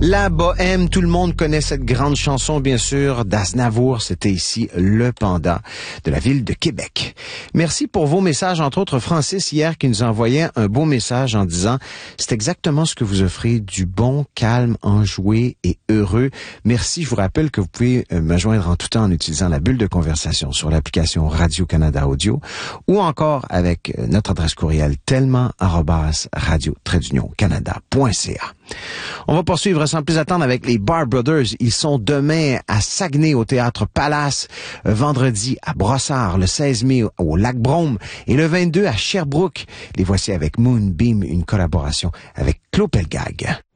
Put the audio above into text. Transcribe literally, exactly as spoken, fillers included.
La bohème, tout le monde connaît cette grande chanson, bien sûr, d'Aznavour. C'était ici le Panda de la ville de Québec. Merci pour vos messages, entre autres Francis hier qui nous envoyait un beau message en disant « C'est exactement ce que vous offrez, du bon, calme, enjoué et heureux. Merci, je vous rappelle que vous pouvez me joindre en tout temps en utilisant la bulle de conversation sur l'application Radio-Canada Audio ou encore avec notre adresse courriel tellement arobase radio-canada point c a. On va poursuivre sans plus attendre avec les Bar Brothers. Ils sont demain à Saguenay au Théâtre Palace, vendredi à Brossard, le seize mai au Lac Brome et le vingt-deux à Sherbrooke. Les voici avec Moonbeam, une collaboration avec Claude Pelgag.